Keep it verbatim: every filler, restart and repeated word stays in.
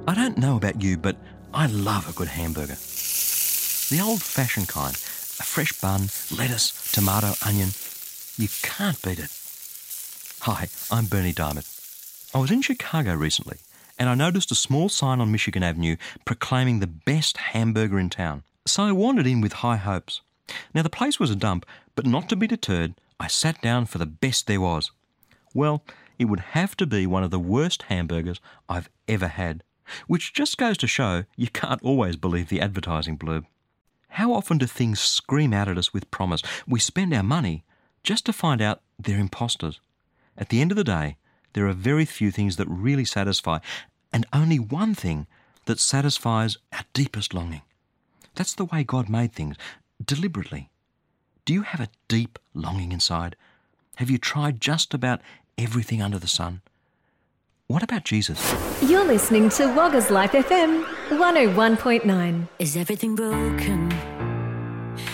I don't know about you, but I love a good hamburger. The old-fashioned kind. A fresh bun, lettuce, tomato, onion. You can't beat it. Hi, I'm Bernie Diamond. I was in Chicago recently and I noticed a small sign on Michigan Avenue proclaiming the best hamburger in town. So I wandered in with high hopes. Now the place was a dump, but not to be deterred, I sat down for the best there was. Well, it would have to be one of the worst hamburgers I've ever had, which just goes to show you can't always believe the advertising blurb. How often do things scream out at us with promise? We spend our money just to find out they're imposters. At the end of the day, there are very few things that really satisfy, and only one thing that satisfies our deepest longing. That's the way God made things, deliberately. Do you have a deep longing inside? Have you tried just about everything under the sun? What about Jesus? You're listening to Wagga's Life F M one oh one point nine. Is everything broken?